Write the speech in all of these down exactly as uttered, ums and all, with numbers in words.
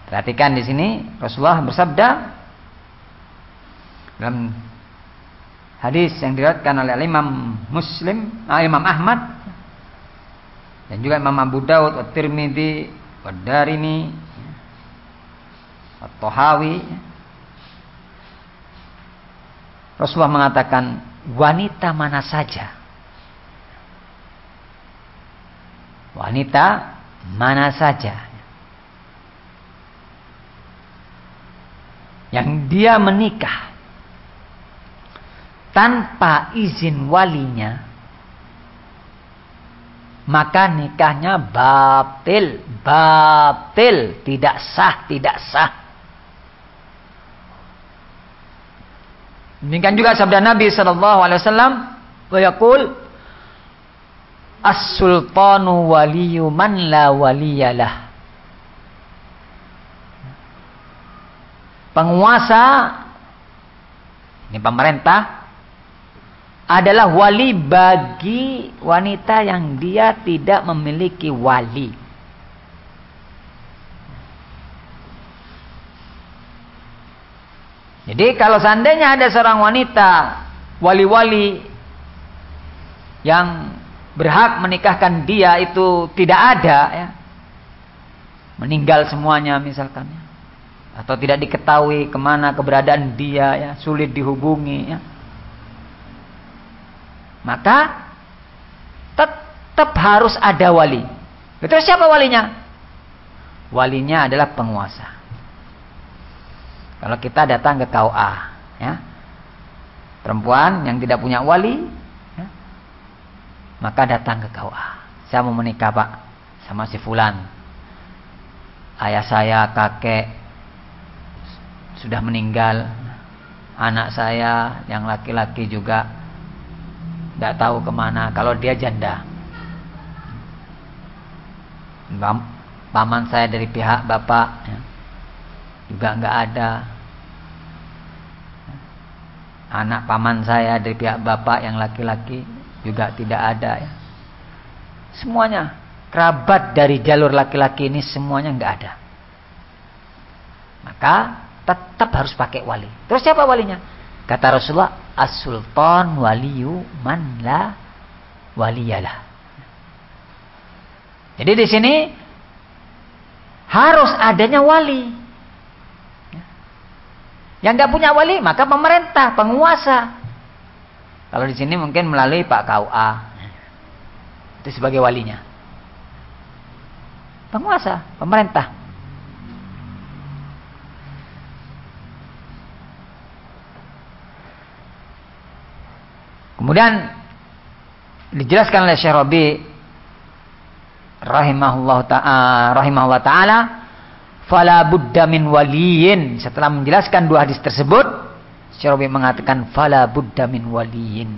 Perhatikan di sini Rasulullah bersabda dalam hadis yang diriwayatkan oleh Imam Muslim, Imam Ahmad dan juga Imam Abu Daud, At-Tirmidzi, Ad-Darimi, At-Tahawi. Rasulullah mengatakan, wanita mana saja, wanita mana saja yang dia menikah tanpa izin walinya, maka nikahnya batil, batil, tidak sah, tidak sah. Demikian juga sabda Nabi sallallahu alaihi wasallam, wa yaqul as-sultanu waliyyu man la waliyalah. Penguasa, ini pemerintah, adalah wali bagi wanita yang dia tidak memiliki wali. Jadi kalau seandainya ada seorang wanita wali-wali yang berhak menikahkan dia itu tidak ada, ya, meninggal semuanya misalkan, ya, atau tidak diketahui kemana keberadaan dia, ya, sulit dihubungi, ya, maka tetap harus ada wali. Terus siapa walinya? Walinya adalah penguasa. Kalau kita datang ke K U A, ya, perempuan yang tidak punya wali, ya, maka datang ke K U A. Saya mau menikah, Pak, sama si fulan. Ayah saya, kakek sudah meninggal. Anak saya yang laki-laki juga tidak tahu kemana. Kalau dia janda. Paman saya dari pihak bapak, ya, juga nggak ada. Anak paman saya dari pihak bapak yang laki-laki juga tidak ada, ya. Semuanya kerabat dari jalur laki-laki ini semuanya nggak ada. Maka tetap harus pakai wali. Terus siapa walinya? Kata Rasulullah, as-sultan waliyu man la waliyalah. Jadi di sini harus adanya wali. Yang nggak punya wali maka pemerintah, penguasa. Kalau di sini mungkin melalui Pak K U A, itu sebagai walinya. Penguasa, pemerintah. Kemudian dijelaskan oleh Syekh Rabi rahimahullah ta'ala, rahimahullah ta'ala, fala budda min waliyin. Setelah menjelaskan dua hadis tersebut, Syekh Rabi mengatakan fala budda min waliyin.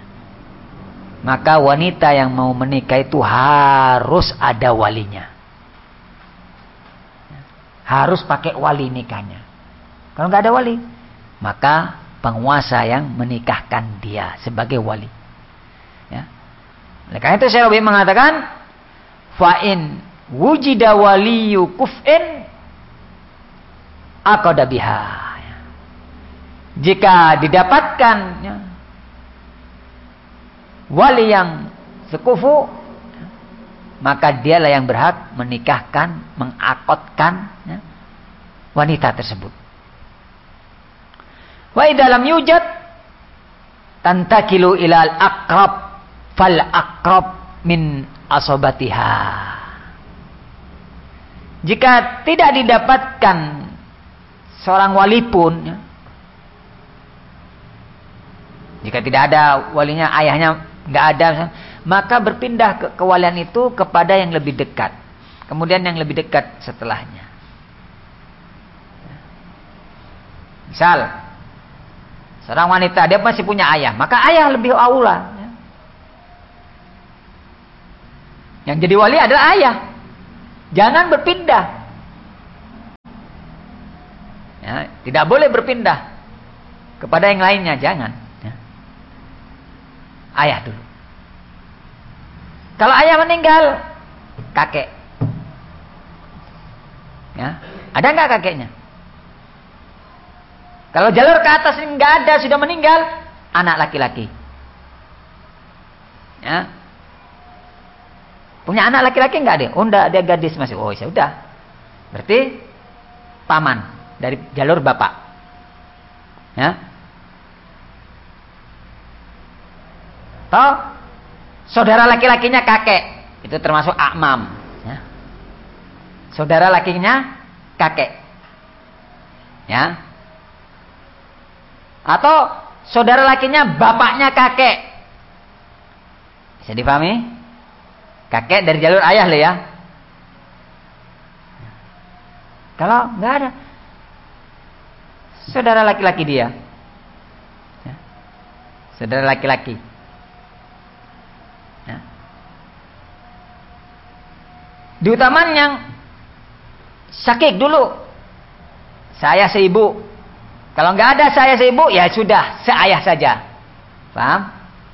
Maka wanita yang mau menikah itu harus ada walinya. Harus pakai wali nikahnya. Kalau nggak ada wali, maka penguasa yang menikahkan dia sebagai wali. Ya. Oleh karena itu Syekh Rabi mengatakan, fa'in wujida waliyu kuf'in aqada biha. Jika didapatkan, ya, wali yang sekufu, maka dialah yang berhak menikahkan, mengakotkan, ya, wanita tersebut. Wa idalam yujad tantakilu ilal akrab fal akrab min asobatiha. Jika tidak didapatkan seorang wali pun, ya, jika tidak ada walinya, ayahnya nggak ada, maka berpindah ke kewalian itu kepada yang lebih dekat, kemudian yang lebih dekat setelahnya. Misal seorang wanita dia masih punya ayah, maka ayah lebih aula, ya. Yang jadi wali adalah ayah. Jangan berpindah, ya, tidak boleh berpindah kepada yang lainnya, jangan, ya. Ayah dulu. Kalau ayah meninggal, kakek, ya, Ya. Ada nggak kakeknya? Kalau jalur ke atas ini nggak ada, sudah meninggal, anak laki-laki. Ya. Punya anak laki-laki nggak ada? Oh enggak, dia gadis masih. Oh ya sudah. Berarti paman dari jalur bapak. Ya. Toh saudara laki-lakinya kakek, itu termasuk akmam. Ya. Saudara lakinya kakek. Ya. Atau saudara lakinya bapaknya kakek. Bisa dipahami? Kakek dari jalur ayah lah ya. Kalau nggak ada saudara laki-laki dia, ya. Saudara laki-laki. Ya. Diutamakan yang syakik dulu. Saya seibu. Kalau nggak ada saya seibu, ya sudah seayah saja. Paham?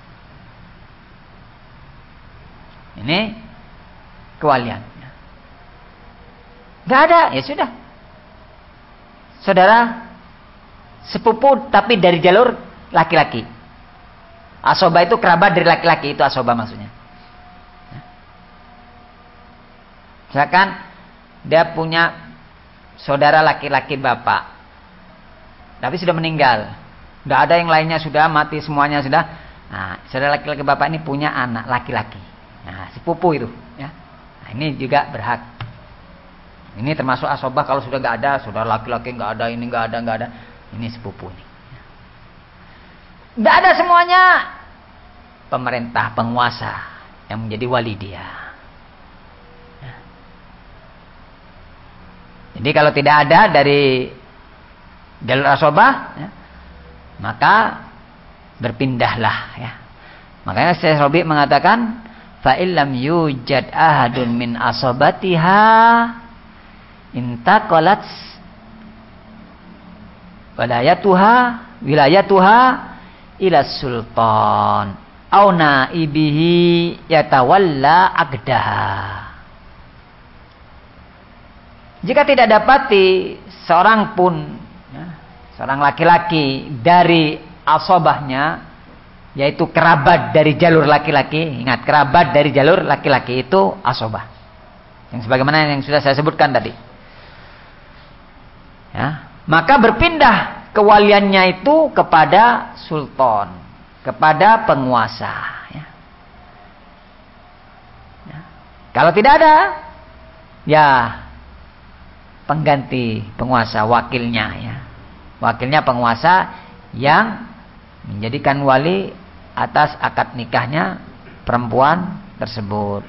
Ini kewalian. Nggak ada, ya sudah. Saudara sepupu tapi dari jalur laki-laki. Asoba itu kerabat dari laki-laki, itu asoba maksudnya. Misalkan dia punya saudara laki-laki bapak, tapi sudah meninggal. Tidak ada yang lainnya, sudah mati semuanya sudah. Nah, saudara laki-laki bapak ini punya anak laki-laki. Nah, sepupu itu. Ya. Nah, ini juga berhak. Ini termasuk asobah kalau sudah nggak ada, saudara laki-laki nggak ada, ini nggak ada, nggak ada. Ini sepupu ini. Nggak ada semuanya. Pemerintah, penguasa yang menjadi wali dia. Ya. Jadi kalau tidak ada dari jalur asobah, ya, maka berpindahlah. Ya. Makanya Syekh Rabi mengatakan, fa illam yujad ahadun min asobatiha intaqalat wilayatuha wilayatuha ila sultan au naibihi yatawalla aqdaha. Jika tidak dapati seorang pun, ya, seorang laki-laki dari asobahnya, yaitu kerabat dari jalur laki-laki. Ingat, kerabat dari jalur laki-laki itu asobah, yang sebagaimana yang sudah saya sebutkan tadi. Ya, maka berpindah kewaliannya itu kepada sultan, kepada penguasa. Ya. Ya. Kalau tidak ada, ya pengganti penguasa, wakilnya. Ya. Wakilnya penguasa yang menjadikan wali atas akad nikahnya perempuan tersebut.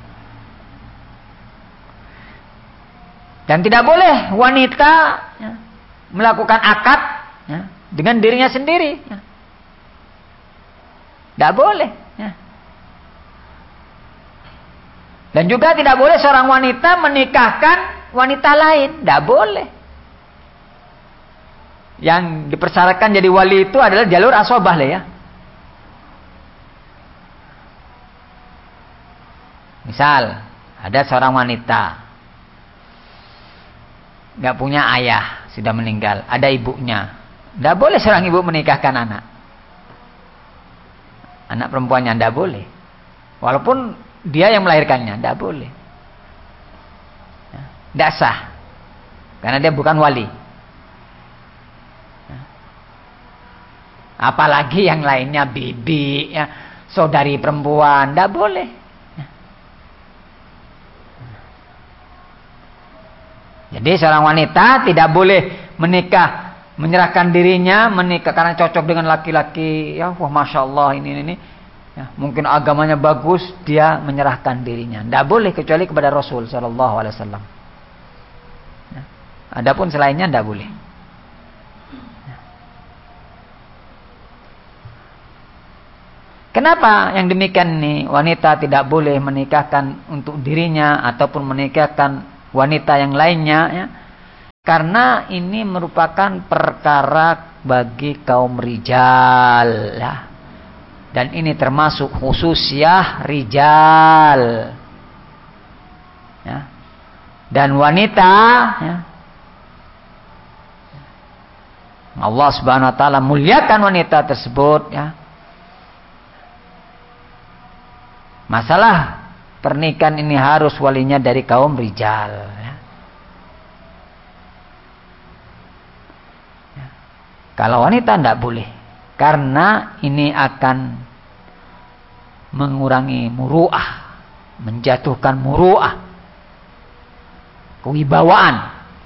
Dan tidak boleh wanita, ya, melakukan akad, ya, dengan dirinya sendiri. Ya. Tidak boleh. Ya. Dan juga tidak boleh seorang wanita menikahkan wanita lain. Tidak boleh. Yang dipersyaratkan jadi wali itu adalah jalur asobah lah ya. Misal ada seorang wanita nggak punya ayah, sudah meninggal, ada ibunya. Nggak boleh seorang ibu menikahkan anak. Anak perempuannya nggak boleh. Walaupun dia yang melahirkannya, nggak boleh. Nggak sah. Karena dia bukan wali. Apalagi yang lainnya bibi, ya, saudari perempuan, nggak boleh. Jadi seorang wanita tidak boleh menikah, menyerahkan dirinya menikah karena cocok dengan laki-laki. Ya, wah masya Allah ini ini. Ya, mungkin agamanya bagus, dia menyerahkan dirinya. Tidak boleh kecuali kepada Rasul Shallallahu Alaihi Wasallam. Ya. Adapun selainnya tidak boleh. Ya. Kenapa yang demikian ini wanita tidak boleh menikahkan untuk dirinya ataupun menikahkan wanita yang lainnya, ya? Karena ini merupakan perkara bagi kaum rijal, ya. Dan ini termasuk khususiyah rijal, ya. Dan wanita, ya, Allah Subhanahu wa taala muliakan wanita tersebut, ya. Masalah pernikahan ini harus walinya dari kaum rijal, ya. Ya. Kalau wanita tidak boleh, karena ini akan mengurangi muru'ah, menjatuhkan muru'ah, kewibawaan,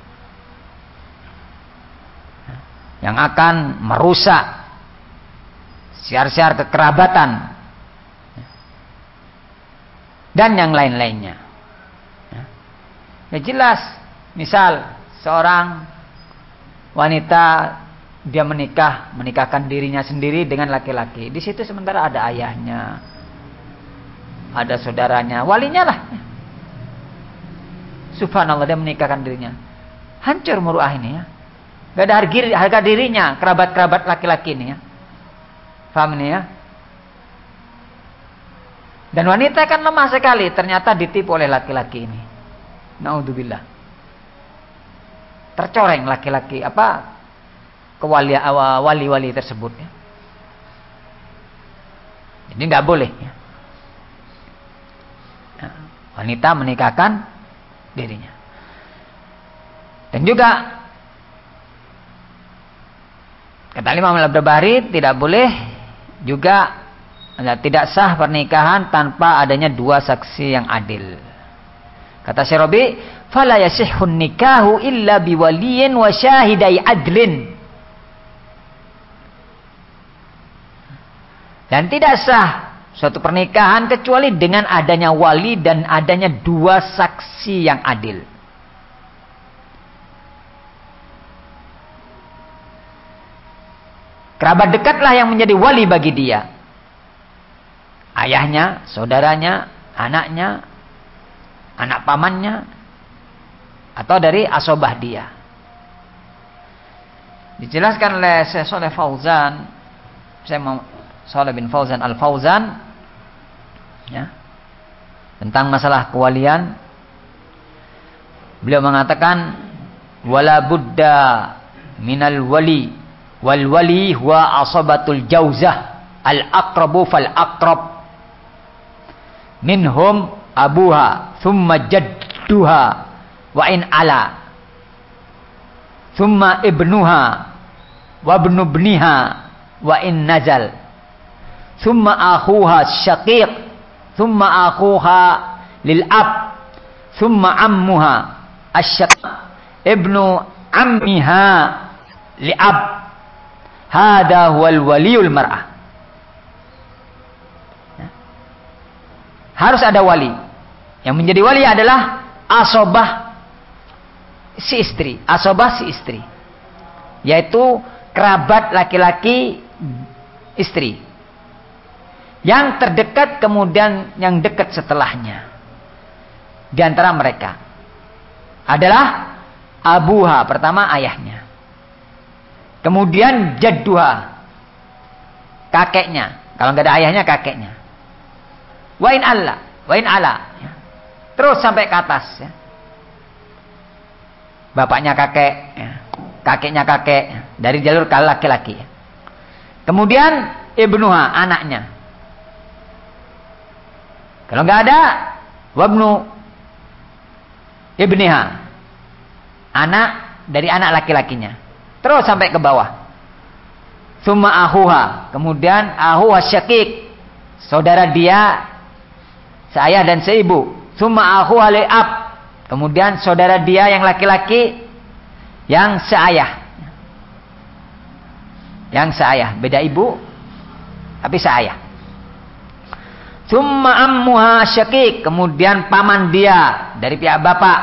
yang akan merusak siar-siar kekerabatan dan yang lain-lainnya. Ya jelas, misal seorang wanita dia menikah, menikahkan dirinya sendiri dengan laki-laki. Di situ sementara ada ayahnya, ada saudaranya, walinya lah. Subhanallah, dia menikahkan dirinya. Hancur muruah ini, ya. Gak ada harga, harga dirinya, kerabat-kerabat laki-laki ini, ya. Paham ini, ya? Dan wanita kan lemah sekali, ternyata ditipu oleh laki-laki ini. Naudzubillah. Tercoreng laki-laki apa kewali wali-wali tersebut, ya. Jadi nggak boleh, ya. Nah, wanita menikahkan dirinya. Dan juga kata Imam Al-Barbahari, tidak boleh juga, tidak sah pernikahan tanpa adanya dua saksi yang adil. Kata Syekh Rabi, fala yasihhun nikahu illa biwaliyin wa syahidai adlin. Dan tidak sah suatu pernikahan kecuali dengan adanya wali dan adanya dua saksi yang adil. Kerabat dekatlah yang menjadi wali bagi dia. Ayahnya, saudaranya, anaknya, anak pamannya, atau dari asobah dia. Dijelaskan oleh Syekh Shalih Fauzan, Syekh Shalih bin Fauzan Al-Fauzan, ya, tentang masalah kewalian. Beliau mengatakan, wala budda minal wali wal wali huwa asabatul jauzah al aqrabu fal aqrab minhum abuha thumma jadduha wa in ala thumma ibnuha wa ibnu ibniha wa in nazal thumma akhuha syaqiq thumma akhuha lil ab thumma ammuha asyaqiq ibnu ammiha li ab. Hada huwal waliul mar'ah. Harus ada wali. Yang menjadi wali adalah asobah si istri, asobah si istri, yaitu kerabat laki-laki istri, yang terdekat kemudian yang dekat setelahnya. Di antara mereka adalah abuha, pertama ayahnya, kemudian jadduha, kakeknya. Kalau nggak ada ayahnya, kakeknya. Wain Allah, wain ala, ya. Terus sampai ke atas, ya. Bapaknya kakek, ya. Kakeknya kakek, dari jalur laki-laki. Ya. Kemudian ibnuha, anaknya. Kalau nggak ada, wabnu ibniha, anak dari anak laki-lakinya. Terus sampai ke bawah. Summa ahuha, kemudian ahuha syakik, saudara dia seayah dan seibu. Summa ahuha li'ab, kemudian saudara dia yang laki-laki yang seayah. Yang seayah, beda ibu tapi seayah. Summa ammuha syakik, kemudian paman dia dari pihak bapak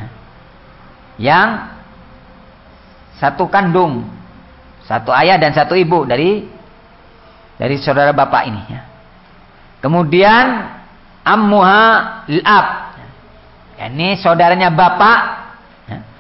yang satu kandung, satu ayah dan satu ibu dari dari saudara bapak ini, ya. Kemudian ammuha lil ab, ini saudaranya bapak